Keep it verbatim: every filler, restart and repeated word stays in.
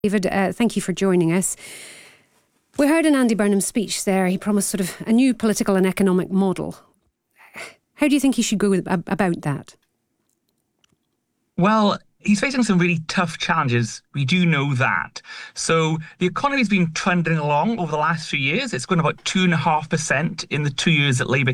David, uh, thank you for joining us. We heard in Andy Burnham's speech there, he promised sort of a new political and economic model. How do you think he should go about that? Well, he's facing some really tough challenges. We do know that. So the economy's been trending along over the last few years. It's grown about two and a half percent in the two years that Labour